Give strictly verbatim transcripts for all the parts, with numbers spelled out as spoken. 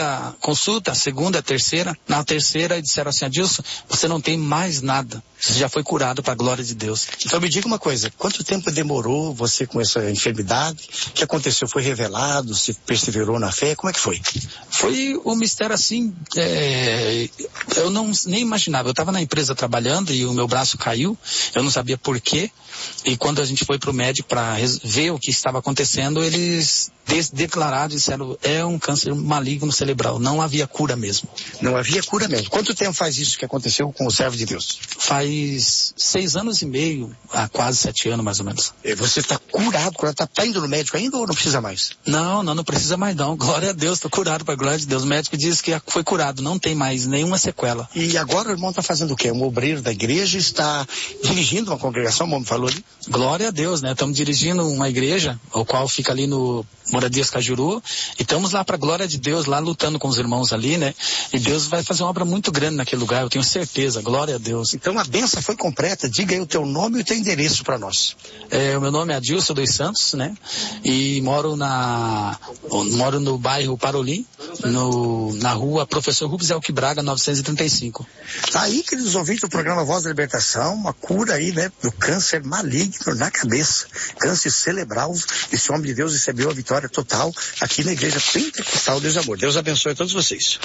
primeira consulta, a segunda, a terceira. Na terceira disseram assim, Adilson, você não tem mais nada. Você já foi curado para a glória de Deus. Então me diga uma coisa, quanto tempo demorou você com essa enfermidade? O que aconteceu? Foi revelado? Se perseverou na fé? Como é que foi? Foi um mistério assim, é, eu não nem imaginava. Eu estava na empresa trabalhando e o meu braço caiu, eu não sabia por quê. E quando a gente foi para o médico para ver o que estava acontecendo, eles des declararam, disseram, é um câncer maligno cerebral, não havia cura mesmo. Não havia cura mesmo. Quanto tempo faz isso que aconteceu com o servo de Deus? Faz seis anos e meio, há quase sete anos mais ou menos. E você está curado, curado, está tá indo no médico ainda ou não precisa mais? Não, não, não precisa mais não. Glória a Deus, estou curado para a glória de Deus. O médico diz que foi curado, não tem mais nenhuma sequela. E agora o irmão está fazendo o quê? Um obreiro da igreja, está dirigindo uma congregação, como falou ali? Glória a Deus, né? Estamos dirigindo uma igreja, o qual fica ali no Moradias Cajuru, e estamos lá para a glória de Deus, lá lutando com os irmãos ali, né? E Deus vai fazer uma obra muito grande naquele lugar, eu tenho certeza, glória a Deus. Então a bênção foi completa, diga aí o teu nome e o teu endereço para nós. É, o meu nome é Adilson dos Santos, né? E moro na, moro no bairro Parolim, no, na rua Professor Rubens Elque Braga, novecentos e trinta e cinco. Tá aí, queridos ouvintes do programa Voz da Libertação, uma cura aí, né? Do câncer maligno na cabeça, câncer cerebral. Esse homem de Deus recebeu a vitória total aqui na Igreja Pentecostal Deus Amor. Deus abençoe a todos vocês.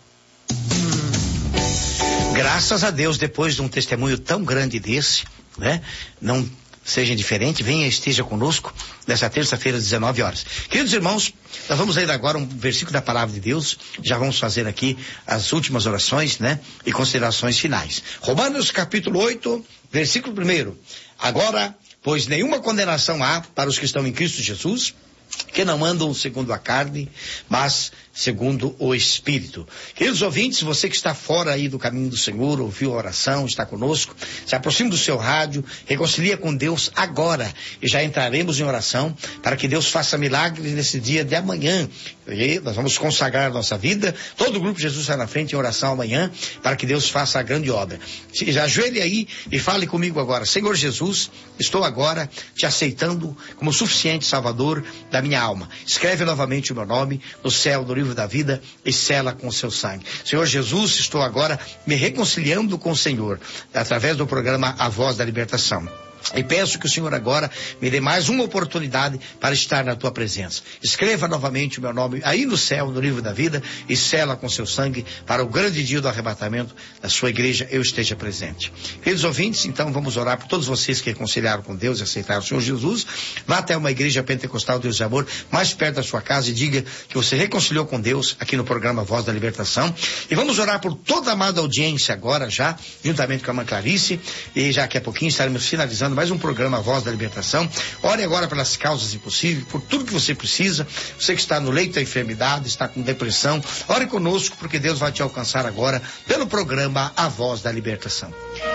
Graças a Deus, depois de um testemunho tão grande desse, né? Não seja indiferente, venha e esteja conosco nessa terça-feira às dezenove horas. Queridos irmãos, nós vamos ler agora um versículo da palavra de Deus, já vamos fazer aqui as últimas orações, né? E considerações finais. Romanos capítulo oito, versículo primeiro. Agora, pois nenhuma condenação há para os que estão em Cristo Jesus, que não andam segundo a carne, mas segundo o Espírito. Queridos ouvintes, você que está fora aí do caminho do Senhor, ouviu a oração, está conosco, se aproxime do seu rádio, reconcilia com Deus agora, e já entraremos em oração, para que Deus faça milagres nesse dia de amanhã. E nós vamos consagrar a nossa vida, todo o grupo Jesus está na frente em oração amanhã, para que Deus faça a grande obra. Se ajoelhe aí e fale comigo agora. Senhor Jesus, estou agora te aceitando como suficiente Salvador da minha alma. Escreve novamente o meu nome no céu do livro da vida e sela com o seu sangue. Senhor Jesus, estou agora me reconciliando com o Senhor através do programa A Voz da Libertação. E peço que o Senhor agora me dê mais uma oportunidade para estar na tua presença. Escreva novamente o meu nome aí no céu, no livro da vida, e sela com seu sangue para o grande dia do arrebatamento da sua igreja, eu esteja presente. Queridos ouvintes, então vamos orar por todos vocês que reconciliaram com Deus e aceitaram o Senhor Jesus. Vá até uma igreja pentecostal Deus de Amor, mais perto da sua casa, e diga que você reconciliou com Deus aqui no programa Voz da Libertação. E vamos orar por toda a amada audiência agora já, juntamente com a irmã Clarice, e já daqui a pouquinho estaremos finalizando mais um programa Voz da Libertação. Ore agora pelas causas impossíveis, por tudo que você precisa. Você que está no leito da enfermidade, está com depressão, ore conosco, porque Deus vai te alcançar agora pelo programa A Voz da Libertação.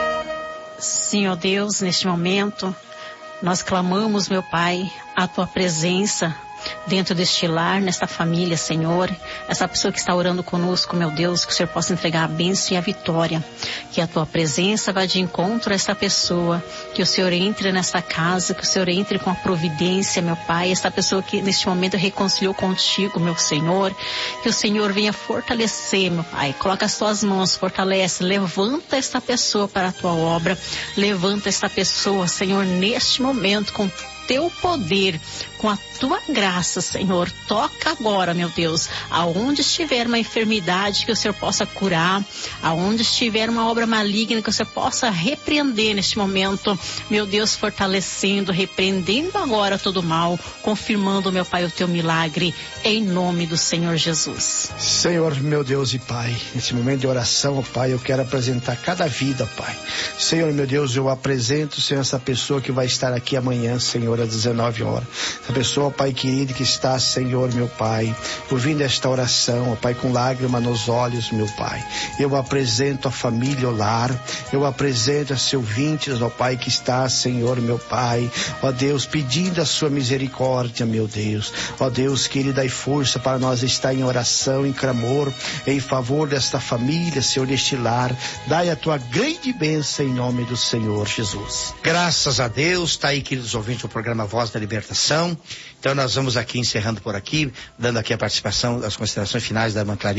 Senhor Deus, neste momento nós clamamos, meu Pai, a tua presença dentro deste lar, nesta família, Senhor, essa pessoa que está orando conosco, meu Deus, que o Senhor possa entregar a bênção e a vitória, que a tua presença vá de encontro a essa pessoa, que o Senhor entre nessa casa, que o Senhor entre com a providência, meu Pai, essa pessoa que neste momento reconciliou contigo, meu Senhor, que o Senhor venha fortalecer, meu Pai, coloca as tuas mãos, fortalece, levanta esta pessoa para a tua obra, levanta esta pessoa, Senhor, neste momento, com teu poder, com a tua graça, Senhor. Toca agora, meu Deus, aonde estiver uma enfermidade, que o Senhor possa curar, aonde estiver uma obra maligna, que o Senhor possa repreender neste momento, meu Deus, fortalecendo, repreendendo agora todo mal, confirmando, meu Pai, o teu milagre, em nome do Senhor Jesus. Senhor, meu Deus e Pai, nesse momento de oração, Pai, eu quero apresentar cada vida, Pai. Senhor, meu Deus, eu apresento, Senhor, essa pessoa que vai estar aqui amanhã, Senhor, às dezenove horas. Essa pessoa, Pai querido, que está, Senhor, meu Pai, ouvindo esta oração, ó Pai, com lágrima nos olhos, meu Pai. Eu apresento a família, o lar, eu apresento a seus ouvintes, ó Pai, que está, Senhor, meu Pai, ó Deus, pedindo a sua misericórdia, meu Deus. Ó Deus, querido, dai força para nós estar em oração, em clamor, em favor desta família, Senhor, deste lar. Dai a tua grande bênção em nome do Senhor Jesus. Graças a Deus, está aí, queridos ouvintes, o programa Voz da Libertação. Então nós vamos aqui encerrando por aqui, dando aqui a participação, as considerações finais da irmã Clarice.